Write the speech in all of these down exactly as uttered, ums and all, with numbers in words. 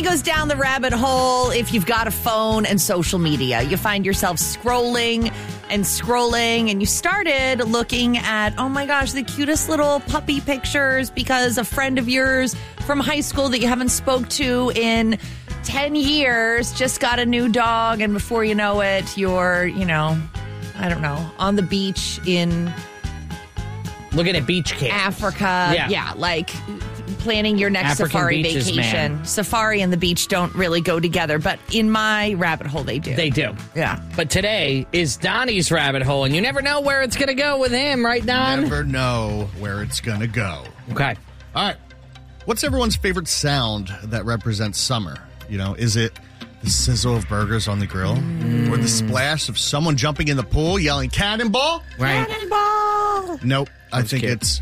goes down the rabbit hole if you've got a phone and social media. You find yourself scrolling and scrolling, and you started looking at, oh my gosh, the cutest little puppy pictures because a friend of yours from high school that you haven't spoke to in ten years just got a new dog, and before you know it, you're, you know, I don't know, on the beach in looking at beach camp. Africa. Yeah. yeah, like planning your next African safari beaches, vacation. man. Safari and the beach don't really go together, but in my rabbit hole, they do. They do. Yeah. But today is Donnie's rabbit hole, and you never know where it's going to go with him, right, Don? Never know where it's going to go. Okay. All right. What's everyone's favorite sound that represents summer? You know, is it the sizzle of burgers on the grill? Mm. Or the splash of someone jumping in the pool yelling cannonball? Right. Cannonball! Nope. I think cute. it's...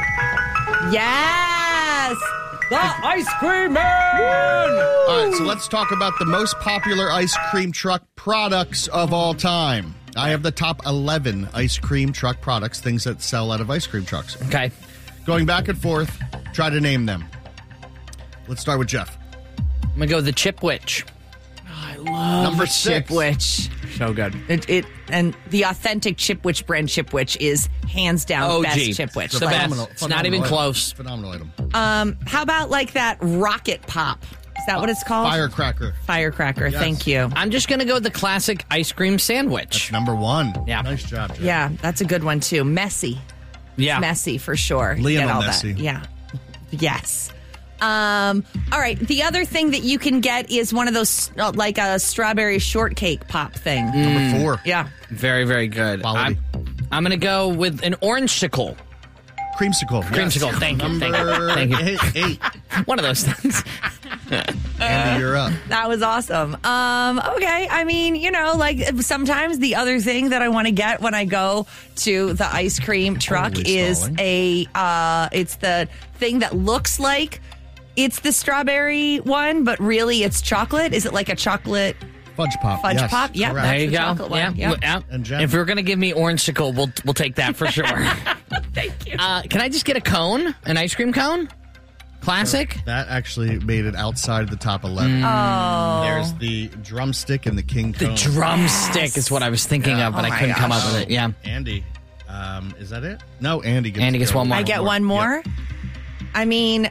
Yes! The Ice Cream Man! All right, so let's talk about the most popular ice cream truck products of all time. I have the top eleven ice cream truck products, things that sell out of ice cream trucks. Okay. Going back and forth, try to name them. Let's start with Jeff. I'm going to go with the Chip Witch. Number six. Chipwich. So good. It, it and the authentic Chipwich brand Chipwich is hands down O G. best Chipwich. It's the best. It's not even item. close. Phenomenal item. Um, how about like that rocket pop? Is that what it's called? Firecracker. Firecracker. Yes. Thank you. I'm just going to go with the classic ice cream sandwich. Number one. Yeah. Nice job, Jeff. Yeah, that's a good one too. Messy. Yeah. Messy for sure. You Lionel get all Messi. That. Yeah. Yes. Um, all right. The other thing that you can get is one of those, uh, like a strawberry shortcake pop thing. Number four. Yeah. Very, very good. Quality. I'm, I'm going to go with an orange-sicle. Creamsicle. Creamsicle. Yes. Thank you. Number Thank you. eight. eight. One of those things. Andy, you're up. That was awesome. Um, okay. I mean, you know, like sometimes the other thing that I want to get when I go to the ice cream truck Holy is stalling. a, uh, it's the thing that looks like it's the strawberry one, but really it's chocolate. Is it like a chocolate Fudge Pop. fudge yes, pop? Yeah. correct. There you the go. chocolate one. Yeah. Yeah. Well, yeah. And Jen? If you're going to give me orange-sicle, we'll, we'll take that for sure. Thank you. Uh, can I just get a cone? An ice cream cone? Classic? That actually made it outside the top eleven. Oh. There's the drumstick and the king The cone. drumstick is what I was thinking Yeah. of, but Oh I my couldn't come gosh. up with it. Yeah. Andy, um, is that it? No, Andy gets Andy to gets go. one more. I get one more. I mean,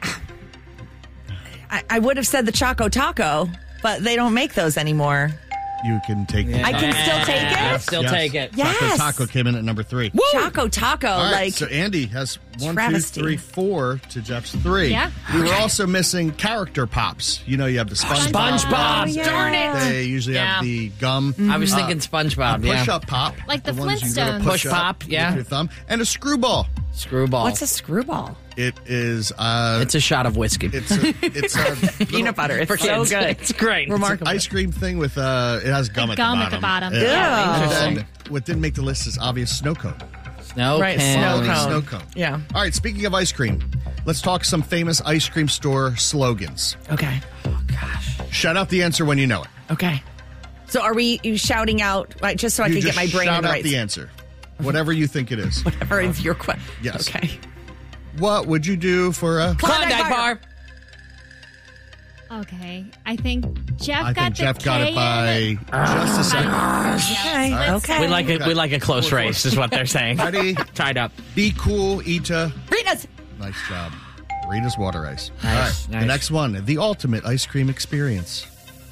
I, I would have said the Choco Taco, but they don't make those anymore. You can take I can still take it? Yeah, still Yes. take it. Yeah. Taco Yes. Taco came in at number three. Choco Taco, All right, like so Andy has one, travesty. two, three, four to Jeff's three. Yeah. We were also missing character pops. You know, you have the SpongeBob. SpongeBob. Oh, yeah. Darn it. They usually Yeah. have the gum. I was Uh, thinking SpongeBob. a Yeah. push-up pop. Like the ones you go to Flintstones. push Push up pop, yeah. with your thumb. And a screwball. Screwball. what's a screwball? It is... Uh, It's a shot of whiskey. It's a, it's a Peanut butter. It's For so kids. good. It's great. Remarkable. ice cream thing with... Uh, it has gum, at, gum the at the bottom. bottom. Yeah. And Oh. then what didn't make the list is obvious snow cone. Snow Right, cone. snow Quality cone. Snow cone. Yeah. All right, speaking of ice cream, let's talk some famous ice cream store slogans. Okay. Shout out the answer when you know it. Okay. So are we shouting out, like, just so I you can get just my brain shout in the out right the answer. Whatever you think it is. Whatever is your question. Yes. Okay. What would you do for a... Klondike bar. Okay. I think Jeff I got think the Jeff got K it by in. just a second. Okay. right. Okay. We like it. We like a close race, is what they're saying. Ready? Tied up. Be cool, Ita. Rita's. Nice job. Rita's Water Ice. Nice, All right, nice. the next one. The ultimate ice cream experience.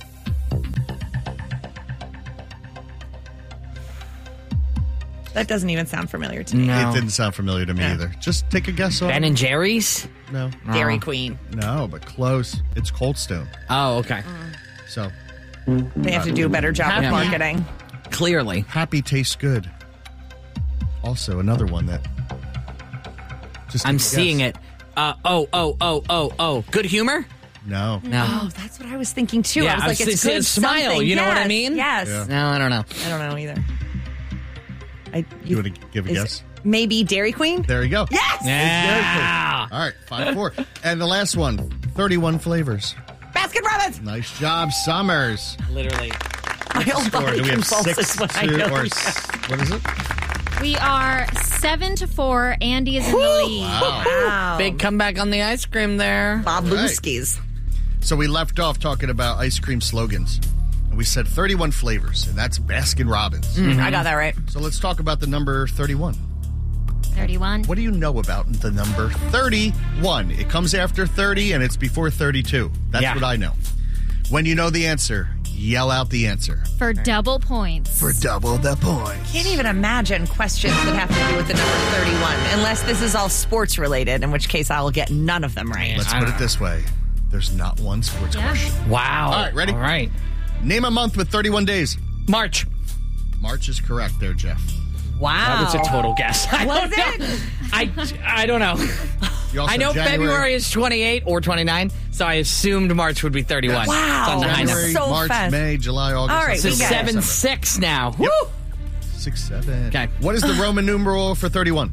That doesn't even sound familiar to me. No. It didn't sound familiar to me Yeah. either. Just take a guess on Ben it. and Jerry's? No. Dairy Queen. No, but close. It's Cold Stone. Oh, okay. So, They have to do a better job Happy. with marketing. Clearly. happy tastes good. Also, another one that just I'm take a seeing guess. it. Uh, oh, oh, oh, oh, oh. Good humor? No. No. Oh, that's what I was thinking too. Yeah, I was I like, was it's saying good smile, something. you know what I Yes, mean? Yes. Yeah. No, I don't know. I don't know either. I, You want to give a is- guess? Maybe Dairy Queen? There you go. Yes! Yeah. All right, five, four. And the last one, thirty-one flavors. Baskin Robbins! Nice job, Summers. Literally. My whole Or body do we have convulses six when I to, know or that. s- what is it? We are seven to four. Andy is in the lead. Wow. Wow. Big comeback on the ice cream there. Bob Right. Booskies. So we left off talking about ice cream slogans. And we said thirty-one flavors, and that's Baskin-Robbins. Mm, I got that right. So let's talk about the number thirty-one. thirty-one. What do you know about the number thirty-one? It comes after thirty, and it's before thirty-two. That's Yeah. what I know. When you know the answer, yell out the answer. For double points. For double the points. Can't even imagine questions that have to do with the number thirty-one, unless this is all sports related, in which case I will get none of them right. Let's I put don't it this way. There's not one sports Yeah. question. Wow. All right, ready? All right. Name a month with thirty-one days. March. March is correct there, Jeff. Wow. That was a total guess. I Was don't know. it? I, I don't know. You also I know January, February is twenty-eight or twenty-nine, so I assumed March would be thirty-one. Wow. It's on the high January, number. So March, fast. May, July, August. All right, So we got it. seven six now. Woo! Six, seven. Okay. What is the Roman numeral for thirty-one?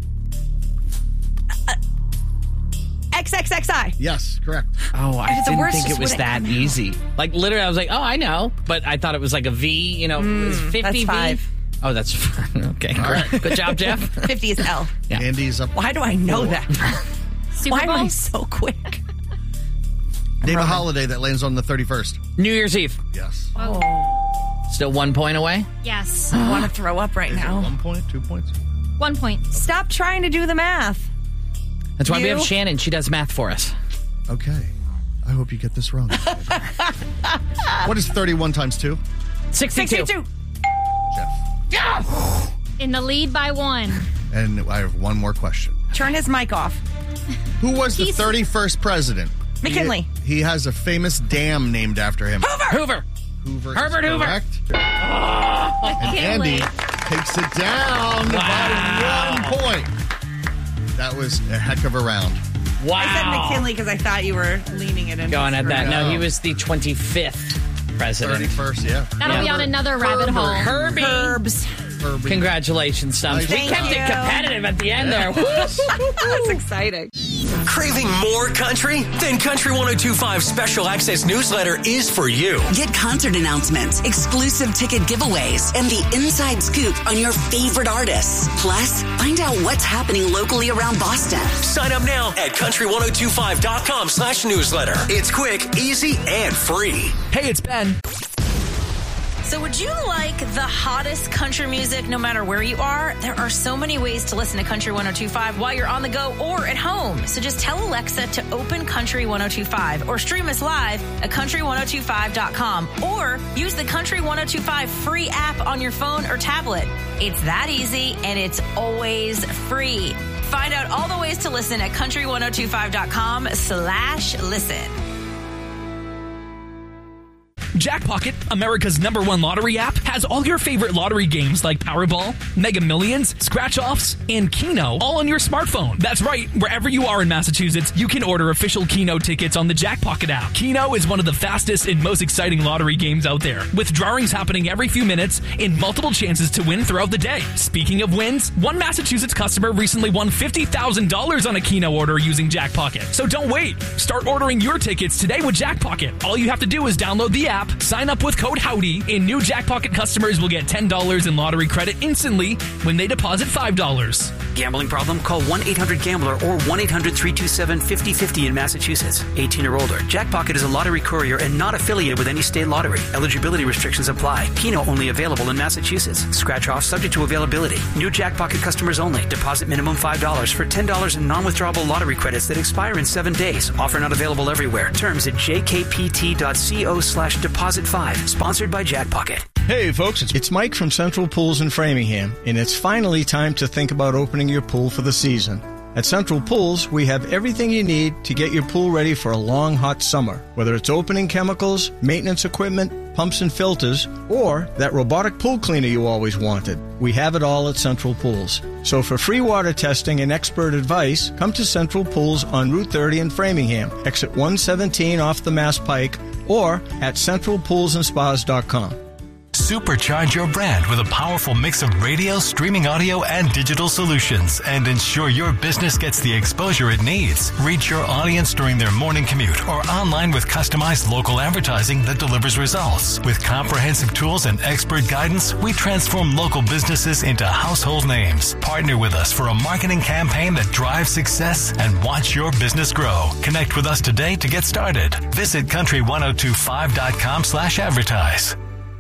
X X X I. Yes, correct. Oh, I The didn't worst think just it was wouldn't that come out. easy. Like literally, I was like, oh, I know, but I thought it was like a V. You know, it was fifty that's V. five. Oh, that's okay. All right. Good job, Jeff. fifty is L. Yeah. Andy's up. Why do I know that? Super Why am I Bowl. so quick? Name a Roman. holiday that lands on the thirty-first. New Year's Eve. Yes. Still one point away. Yes. I want to throw up right Is it now. one point, two points? One point. Stop trying to do the math. That's why we You? have Shannon. She does math for us. Okay. I hope you get this wrong. What is thirty-one times two? sixty-two. sixty-two. Jeff. In the lead by one. And I have one more question. Turn his mic off. Who was the He's- thirty-first president? McKinley. He, he has a famous dam named after him. Hoover. Hoover Herbert is Hoover. correct. And Andy takes it down Wow. by one point. That was a heck of a round. Wow. I said McKinley because I thought you were leaning it in. Going at that. No, No. he was the twenty-fifth president. thirty-first, yeah. That'll be Yeah. on another rabbit hole. Herbie. Herbs. Herbie. Congratulations, Stumps. We Thank kept it you. competitive at the end there. That's exciting. Craving more country? Then Country one oh two point five Special Access Newsletter is for you. Get concert announcements, exclusive ticket giveaways, and the inside scoop on your favorite artists. Plus, find out what's happening locally around Boston. Sign up now at country ten twenty-five dot com slash newsletter. It's quick, easy, and free. Hey, it's Ben. So would you like the hottest country music no matter where you are? There are so many ways to listen to Country ten twenty-five while you're on the go or at home. So just tell Alexa to open Country ten twenty-five or stream us live at country ten twenty-five dot com or use the Country ten twenty-five free app on your phone or tablet. It's that easy and it's always free. Find out all the ways to listen at country ten twenty-five dot com slash listen. Jackpocket, America's number one lottery app, has all your favorite lottery games like Powerball, Mega Millions, Scratch-Offs, and Keno all on your smartphone. That's right, wherever you are in Massachusetts, you can order official Keno tickets on the Jackpocket app. Keno is one of the fastest and most exciting lottery games out there, with drawings happening every few minutes and multiple chances to win throughout the day. Speaking of wins, one Massachusetts customer recently won fifty thousand dollars on a Keno order using Jackpocket. So don't wait. Start ordering your tickets today with Jackpocket. All you have to do is download the app, sign up with code Howdy, and new Jackpocket customers will get ten dollars in lottery credit instantly when they deposit five dollars. Gambling problem? Call one eight hundred gambler or one eight hundred three two seven five oh five oh in Massachusetts. eighteen or older. Jackpocket is a lottery courier and not affiliated with any state lottery. Eligibility restrictions apply. Keno only available in Massachusetts. Scratch off subject to availability. New Jackpocket customers only. Deposit minimum five dollars for ten dollars in non-withdrawable lottery credits that expire in seven days. Offer not available everywhere. Terms at j k p t dot co slash deposit five. Sponsored by Jackpocket. Hey folks, it's- it's Mike from Central Pools in Framingham, and it's finally time to think about opening your pool for the season. At Central Pools, we have everything you need to get your pool ready for a long, hot summer. Whether it's opening chemicals, maintenance equipment, pumps and filters, or that robotic pool cleaner you always wanted, we have it all at Central Pools. So for free water testing and expert advice, come to Central Pools on Route thirty in Framingham, exit one seventeen off the Mass Pike, or at central pools and spas dot com. Supercharge your brand with a powerful mix of radio, streaming audio, and digital solutions, and ensure your business gets the exposure it needs. Reach your audience during their morning commute or online with customized local advertising that delivers results. With comprehensive tools and expert guidance, we transform local businesses into household names. Partner with us for a marketing campaign that drives success and watch your business grow. Connect with us today to get started. Visit country ten twenty-five dot com slash advertise.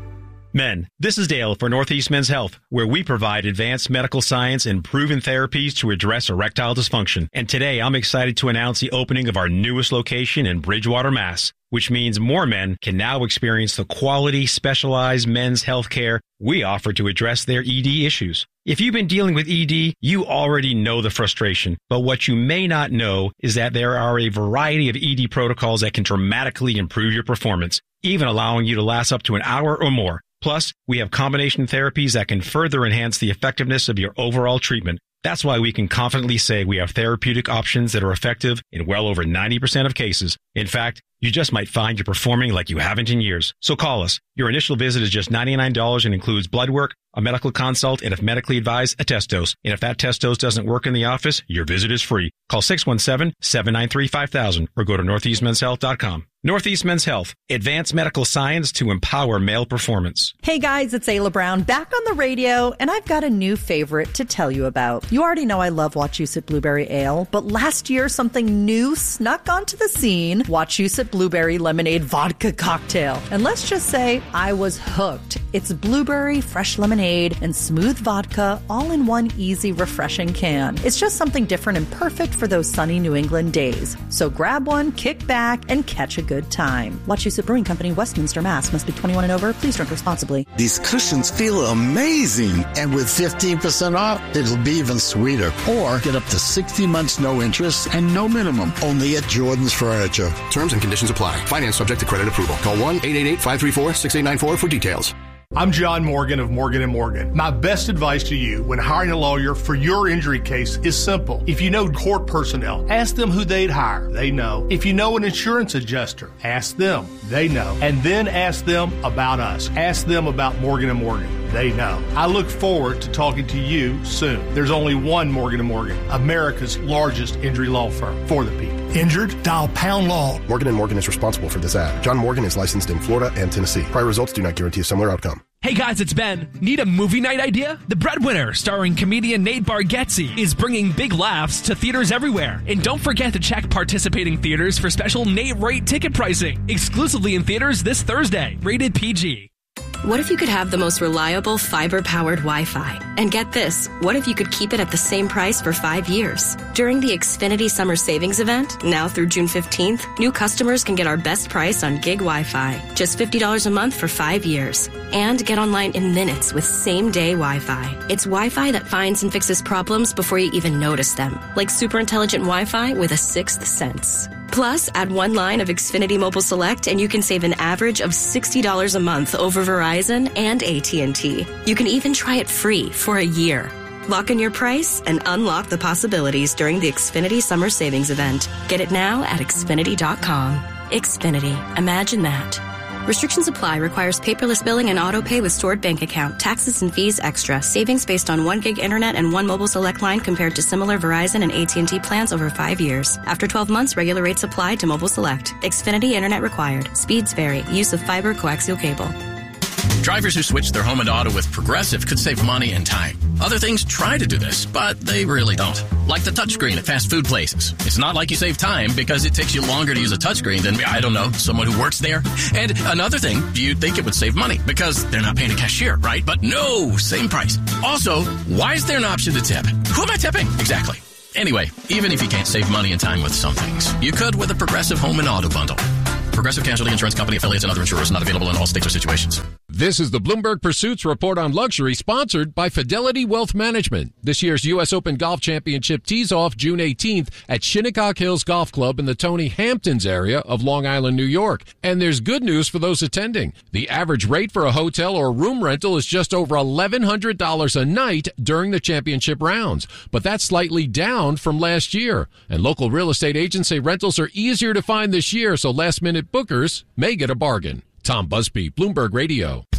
Men, this is Dale for Northeast Men's Health, where we provide advanced medical science and proven therapies to address erectile dysfunction. And today I'm excited to announce the opening of our newest location in Bridgewater, Mass, which means more men can now experience the quality, specialized men's health care we offer to address their E D issues. If you've been dealing with E D, you already know the frustration. But what you may not know is that there are a variety of E D protocols that can dramatically improve your performance, even allowing you to last up to an hour or more. Plus, we have combination therapies that can further enhance the effectiveness of your overall treatment. That's why we can confidently say we have therapeutic options that are effective in well over ninety percent of cases. In fact, you just might find you're performing like you haven't in years. So call us. Your initial visit is just ninety-nine dollars and includes blood work, a medical consult, and if medically advised, a test dose. And if that test dose doesn't work in the office, your visit is free. Call six one seven, seven nine three, five thousand or go to northeast men's health dot com. Northeast Men's Health, advanced medical science to empower male performance. Hey guys, it's Ayla Brown back on the radio, and I've got a new favorite to tell you about. You already know I love Wachusett Blueberry Ale, but last year something new snuck onto the scene, Wachusett Blueberry Lemonade Vodka Cocktail. And let's just say I was hooked. It's blueberry, fresh lemonade, and smooth vodka all in one easy, refreshing can. It's just something different and perfect for those sunny New England days. So grab one, kick back, and catch a good time. Wachusett Brewing Company, Westminster, Mass. Must be twenty-one and over. Please drink responsibly. These cushions feel amazing. And with fifteen percent off, it'll be even sweeter. Or get up to sixty months no interest and no minimum. Only at Jordan's Furniture. Terms and conditions apply. Finance subject to credit approval. Call one eight eight eight, five three four, six eight nine four for details. I'm John Morgan of Morgan and Morgan. My best advice to you when hiring a lawyer for your injury case is simple. If you know court personnel, ask them who they'd hire. They know. If you know an insurance adjuster, ask them. They know. And then ask them about us. Ask them about Morgan and Morgan. They know. I look forward to talking to you soon. There's only one Morgan and Morgan, America's largest injury law firm for the people. Injured? Dial Pound Law. Morgan and Morgan is responsible for this ad. John Morgan is licensed in Florida and Tennessee. Prior results do not guarantee a similar outcome. Hey guys, it's Ben. Need a movie night idea? The Breadwinner, starring comedian Nate Bargatze, is bringing big laughs to theaters everywhere. And don't forget to check participating theaters for special Nate rate ticket pricing. Exclusively in theaters this Thursday. Rated P G. What if you could have the most reliable fiber-powered Wi-Fi? And get this, what if you could keep it at the same price for five years? During the Xfinity Summer Savings Event, now through June fifteenth, new customers can get our best price on gig Wi-Fi. Just fifty dollars a month for five years. And get online in minutes with same-day Wi-Fi. It's Wi-Fi that finds and fixes problems before you even notice them. Like super intelligent Wi-Fi with a sixth sense. Plus, add one line of Xfinity Mobile Select and you can save an average of sixty dollars a month over Verizon and A T and T. You can even try it free for a year. Lock in your price and unlock the possibilities during the Xfinity Summer Savings Event. Get it now at Xfinity dot com. Xfinity. Imagine that. Restrictions apply. Requires paperless billing and auto pay with stored bank account. Taxes and fees extra. Savings based on one gig internet and one mobile select line compared to similar Verizon and A T and T plans over five years. After twelve months, regular rates apply to mobile select. Xfinity internet required. Speeds vary. Use of fiber coaxial cable. Drivers who switch their home and auto with Progressive could save money and time. Other things try to do this, but they really don't. Like the touchscreen at fast food places. It's not like you save time because it takes you longer to use a touchscreen than, I don't know, someone who works there. And another thing, you'd think it would save money because they're not paying a cashier, right? But no, same price. Also, why is there an option to tip? Who am I tipping? Exactly. Anyway, even if you can't save money and time with some things, you could with a Progressive home and auto bundle. Progressive Casualty Insurance Company, affiliates, and other insurers not available in all states or situations. This is the Bloomberg Pursuits Report on Luxury, sponsored by Fidelity Wealth Management. This year's U S Open Golf Championship tees off June eighteenth at Shinnecock Hills Golf Club in the Tony Hamptons area of Long Island, New York. And there's good news for those attending. The average rate for a hotel or room rental is just over eleven hundred dollars a night during the championship rounds. But that's slightly down from last year. And local real estate agents say rentals are easier to find this year, so last-minute bookers may get a bargain. Tom Busby, Bloomberg Radio.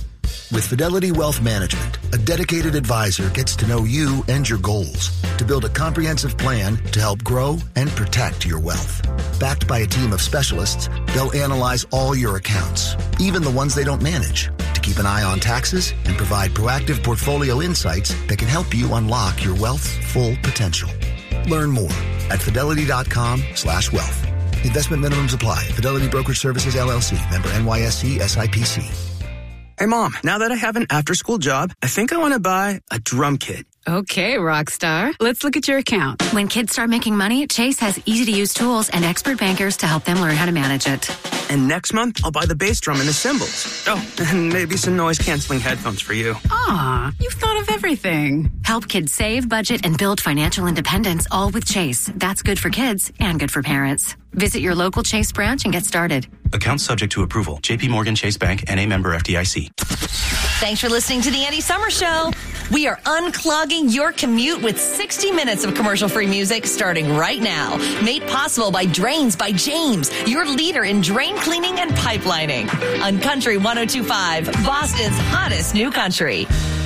With Fidelity Wealth Management, a dedicated advisor gets to know you and your goals to build a comprehensive plan to help grow and protect your wealth. Backed by a team of specialists, they'll analyze all your accounts, even the ones they don't manage, to keep an eye on taxes and provide proactive portfolio insights that can help you unlock your wealth's full potential. Learn more at fidelity.com slash wealth. Investment minimums apply. Fidelity Brokerage Services, L L C. Member N Y S E S I P C. Hey, Mom, now that I have an after-school job, I think I want to buy a drum kit. Okay, rock star. Let's look at your account. When kids start making money, Chase has easy-to-use tools and expert bankers to help them learn how to manage it. And next month, I'll buy the bass drum and the cymbals. Oh, and maybe some noise-canceling headphones for you. Aw, you've thought of everything. Help kids save, budget, and build financial independence, all with Chase. That's good for kids and good for parents. Visit your local Chase branch and get started. Account subject to approval. J P Morgan Chase Bank, N A member F D I C. Thanks for listening to the Andy Summer Show. We are unclogging your commute with sixty minutes of commercial-free music starting right now. Made possible by Drains by James, your leader in drain cleaning and pipelining. On Country one oh two point five, Boston's hottest new country.